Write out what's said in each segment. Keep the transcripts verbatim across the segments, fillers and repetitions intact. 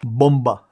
Bomba.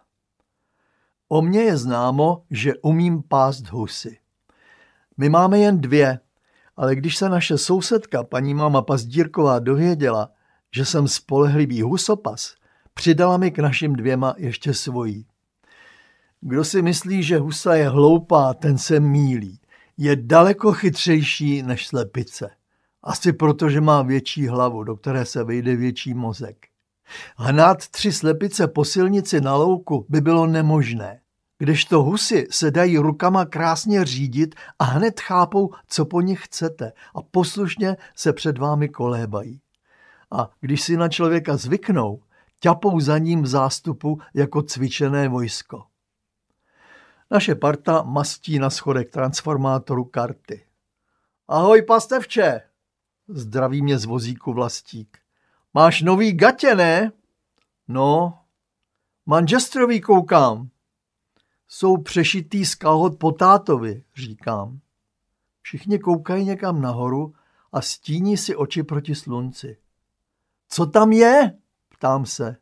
O mně je známo, že umím pást husy. My máme jen dvě, ale když se naše sousedka, paní máma Pazdírková, dověděla, že jsem spolehlivý husopas, přidala mi k našim dvěma ještě svojí. Kdo si myslí, že husa je hloupá, ten se mýlí. Je daleko chytřejší než slepice. Asi proto, že má větší hlavu, do které se vejde větší mozek. Hnát tři slepice po silnici na louku by bylo nemožné. Kdežto husy se dají rukama krásně řídit a hned chápou, co po nich chcete a poslušně se před vámi kolébají. A když si na člověka zvyknou, ťapou za ním v zástupu jako cvičené vojsko. Naše parta mastí na schodek transformátoru karty. Ahoj, pastevče, zdraví mě z vozíku Vlastík. Máš nový gatě, ne? No, Manchesterový koukám. Jsou přešitý z kalhot po tátovi, říkám. Všichni koukají někam nahoru a stíní si oči proti slunci. Co tam je? Ptám se.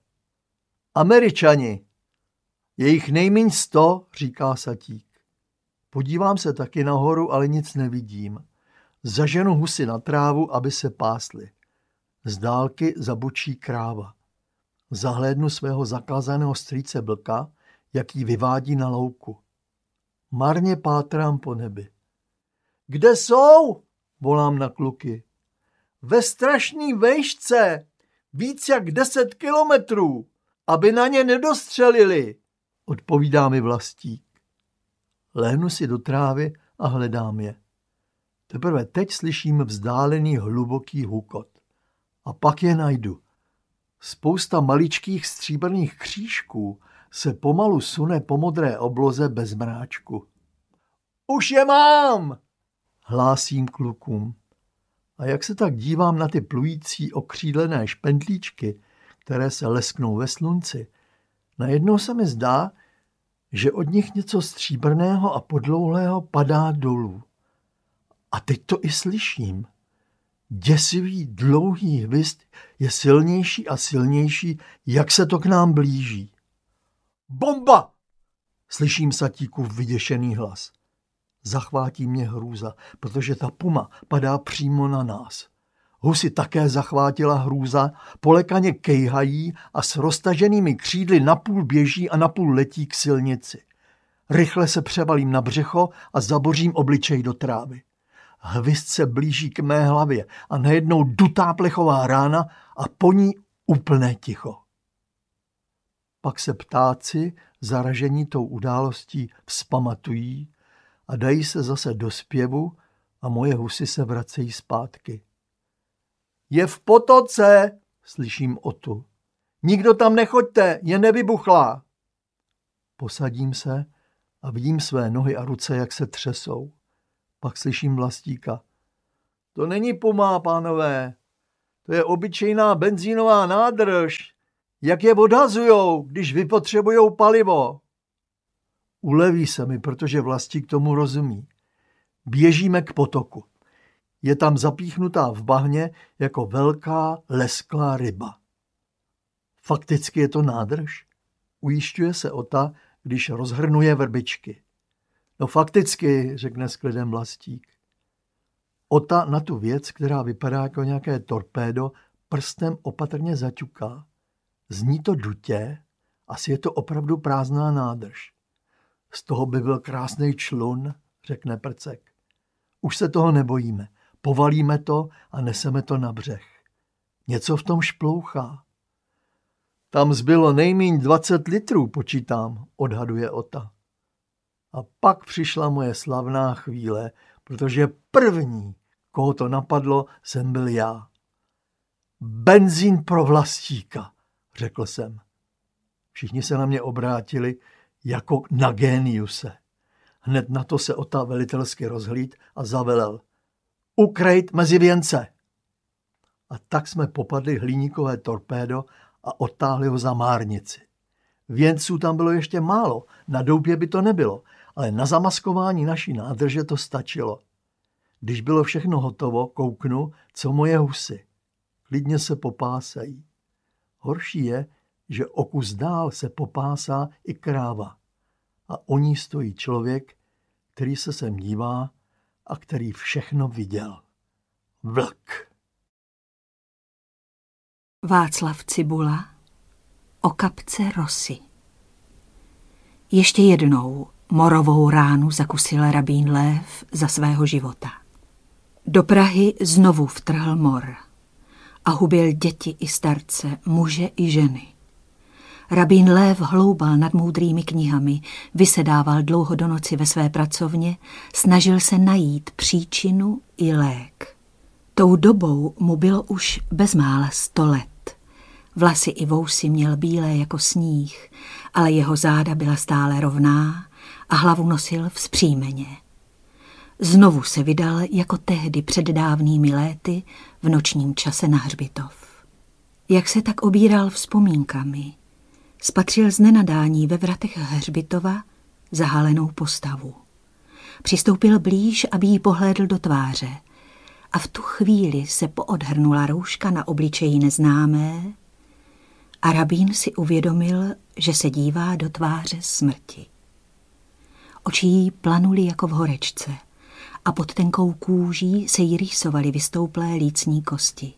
Američani. Je jich nejmíň sto, říká Satík. Podívám se taky nahoru, ale nic nevidím. Zaženu husy na trávu, aby se pásly. Z dálky zabučí kráva. Zahlédnu svého zakázaného strýce Blka, jak ji vyvádí na louku. Marně pátrám po nebi. Kde jsou? Volám na kluky. Ve strašný vejšce, víc jak deset kilometrů, aby na ně nedostřelili, odpovídá mi Vlastík. Lehnu si do trávy a hledám je. Teprve teď slyším vzdálený hluboký hukot. A pak je najdu. Spousta maličkých stříbrných křížků se pomalu sune po modré obloze bez mráčku. Už je mám, hlásím klukům. A jak se tak dívám na ty plující okřídlené špendlíčky, které se lesknou ve slunci, najednou se mi zdá, že od nich něco stříbrného a podlouhlého padá dolů. A teď to i slyším. Děsivý, dlouhý hvizd je silnější a silnější, jak se to k nám blíží. Bomba! Slyším Satíkův vyděšený hlas. Zachvátí mě hrůza, protože ta puma padá přímo na nás. Husy také zachvátila hrůza, polekaně kejhají a s roztaženými křídly napůl běží a napůl letí k silnici. Rychle se převalím na břicho a zabořím obličej do trávy. Hvizd se blíží k mé hlavě a najednou dutá plechová rána a po ní úplné ticho. Pak se ptáci, zaražení tou událostí, vzpamatují a dají se zase do zpěvu a moje husy se vracejí zpátky. Je v potoce, slyším Otu. Nikdo tam nechoďte, je nevybuchlá. Posadím se a vidím své nohy a ruce, jak se třesou. Pak slyším Vlastíka. To není puma, pánové. To je obyčejná benzínová nádrž. Jak je odhazujou, když vypotřebujou palivo. Uleví se mi, protože Vlastík tomu rozumí. Běžíme k potoku. Je tam zapíchnutá v bahně jako velká lesklá ryba. Fakticky je to nádrž? Ujišťuje se Ota, když rozhrnuje vrbičky. No fakticky, řekne s klidem Vlastík. Ota na tu věc, která vypadá jako nějaké torpédo, prstem opatrně zaťuká. Zní to dutě, asi je to opravdu prázdná nádrž. Z toho by byl krásný člun, řekne Prcek. Už se toho nebojíme. Povalíme to a neseme to na břeh. Něco v tom šplouchá. Tam zbylo nejmíň dvacet litrů, počítám, odhaduje Ota. A pak přišla moje slavná chvíle, protože první, koho to napadlo, jsem byl já. Benzín pro Vlastíka, řekl jsem. Všichni se na mě obrátili jako na géniuse. Hned na to se Ota velitelsky rozhlíd a zavelel. Ukrejt mezi věnce. A tak jsme popadli hliníkové torpédo a odtáhli ho za márnici. Věnců tam bylo ještě málo, na doupě by to nebylo, ale na zamaskování naší nádrže to stačilo. Když bylo všechno hotovo, kouknu, co moje husy. Klidně se popásají. Horší je, že o kus dál se popásá i kráva a o ní stojí člověk, který se sem dívá a který všechno viděl. Vlk. Václav Cibula o kapce Rosy. Ještě jednou morovou ránu zakusil rabín Lév za svého života. Do Prahy znovu vtrhl mor a hubil děti i starce, muže i ženy. Rabín Lév hloubal nad moudrými knihami, vysedával dlouho do noci ve své pracovně, snažil se najít příčinu i lék. Tou dobou mu bylo už bezmála sto let. Vlasy i vousy měl bílé jako sníh, ale jeho záda byla stále rovná a hlavu nosil vzpřímeně. Znovu se vydal jako tehdy před dávnými léty v nočním čase na hřbitov. Jak se tak obíral vzpomínkami, spatřil z nenadání ve vratech hřbitova zahalenou postavu. Přistoupil blíž, aby jí pohlédl do tváře a v tu chvíli se poodhrnula rouška na obličeji neznámé a rabín si uvědomil, že se dívá do tváře smrti. Oči jí planuly jako v horečce a pod tenkou kůží se jí rýsovaly vystouplé lícní kosti.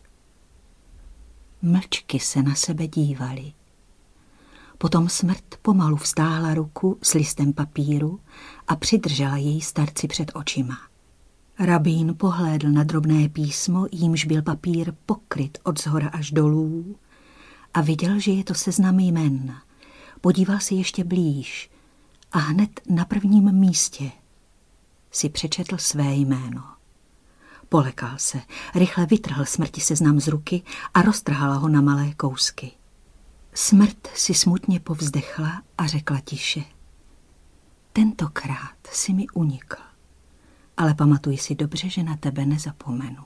Mlčky se na sebe dívaly. Potom smrt pomalu vztáhla ruku s listem papíru a přidržela jej starci před očima. Rabín pohlédl na drobné písmo, jímž byl papír pokryt od zhora až dolů a viděl, že je to seznam jmen. Podíval se ještě blíž a hned na prvním místě si přečetl své jméno. Polekal se, rychle vytrhl smrti seznam z ruky a roztrhala ho na malé kousky. Smrt si smutně povzdechla a řekla tiše: tentokrát si mi unikl, ale pamatuj si dobře, že na tebe nezapomenu.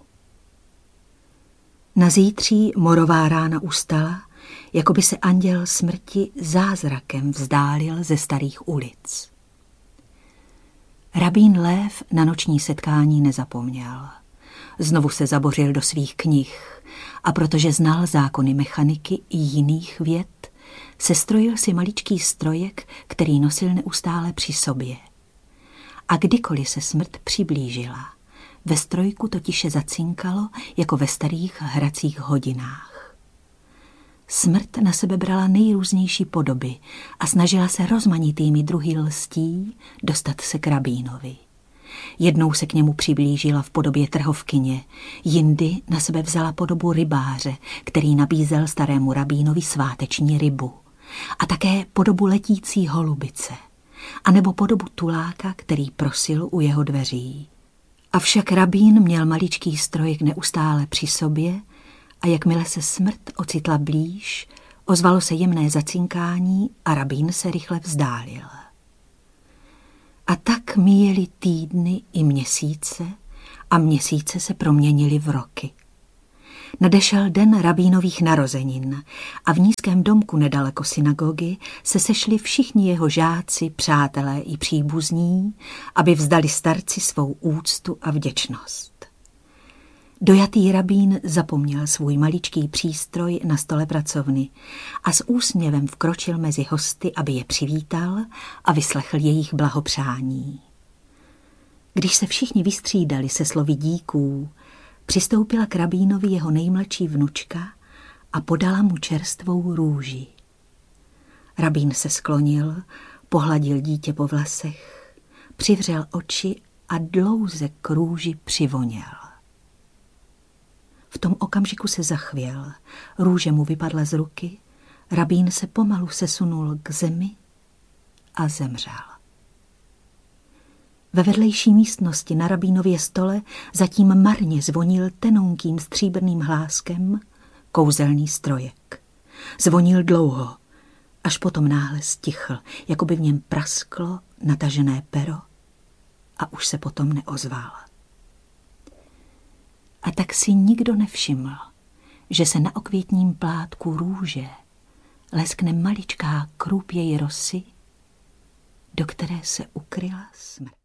Na zítří morová rána ustala, jako by se anděl smrti zázrakem vzdálil ze starých ulic. Rabín Lév na noční setkání nezapomněl. Znovu se zabořil do svých knih a protože znal zákony mechaniky i jiných věd, sestrojil si maličký strojek, který nosil neustále při sobě. A kdykoliv se smrt přiblížila, ve strojku to tiše zacinkalo, jako ve starých hracích hodinách. Smrt na sebe brala nejrůznější podoby a snažila se rozmanitými druhy lstí dostat se k rabínovi. Jednou se k němu přiblížila v podobě trhovkyně, jindy na sebe vzala podobu rybáře, který nabízel starému rabínovi sváteční rybu, a také podobu letící holubice, anebo podobu tuláka, který prosil u jeho dveří. Avšak rabín měl maličký strojek neustále při sobě a jakmile se smrt ocitla blíž, ozvalo se jemné zacinkání a rabín se rychle vzdálil. A tak míjely týdny i měsíce a měsíce se proměnily v roky. Nadešel den rabínových narozenin a v nízkém domku nedaleko synagogy se sešli všichni jeho žáci, přátelé i příbuzní, aby vzdali starci svou úctu a vděčnost. Dojatý rabín zapomněl svůj maličký přístroj na stole pracovny a s úsměvem vkročil mezi hosty, aby je přivítal a vyslechl jejich blahopřání. Když se všichni vystřídali se slovy díků, přistoupila k rabínovi jeho nejmladší vnučka a podala mu čerstvou růži. Rabín se sklonil, pohladil dítě po vlasech, přivřel oči a dlouze k růži přivoněl. V tom okamžiku se zachvěl, růže mu vypadla z ruky, rabín se pomalu sesunul k zemi a zemřel. Ve vedlejší místnosti na rabínově stole zatím marně zvonil tenonkým stříbrným hláskem kouzelný strojek. Zvonil dlouho, až potom náhle stichl, jako by v něm prasklo natažené pero a už se potom neozval. A tak si nikdo nevšiml, že se na okvětním plátku růže leskne maličká krůpěj rosy, do které se ukryla smrt.